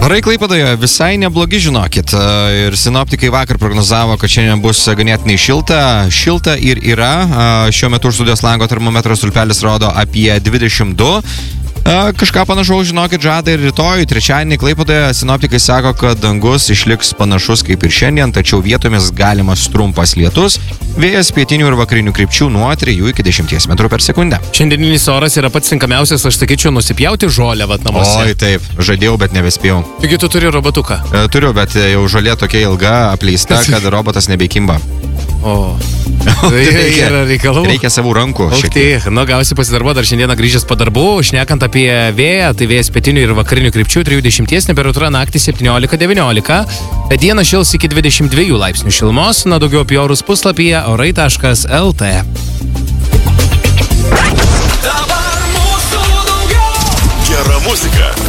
Orai Klaipėdoje visai neblogi, žinokit. Ir sinoptikai vakar prognozavo, kad šiandien bus ganėtinai šilta ir yra. Šiuo metu už studijos lango termometro stulpelis rodo apie 22. Kažką panašaus, žinokit, žada ir rytoj, trečiadienį Klaipėdoje sinoptikai sako, kad dangus išliks panašus kaip ir šiandien, tačiau vietomis galimas trumpas lietus, vėjas pietinių ir vakarinių krypčių nuo 3 iki 10 metrų per sekundę. Šiandieninis oras yra pats tinkamiausias, aš sakyčiau, nusipjauti žolę namuose. Oi, taip, žadėjau, bet nebespėjau. Taigi tu turi robotuką? Turiu, bet jau žolė tokia ilga, apleista, kad robotas nebekimba. O, tai yra reikalų. Reikia savų rankų. Gausi pasidarbo dar šiandieną grįžęs po darbų, šnekant apie vėją, tai vėjas pietinių ir vakarinių krypčių 30, temperatūra naktį 17-19, dieną šils iki 22 laipsnių šilumos, daugiau apie orus puslapyje orai.lt. Gera muzika.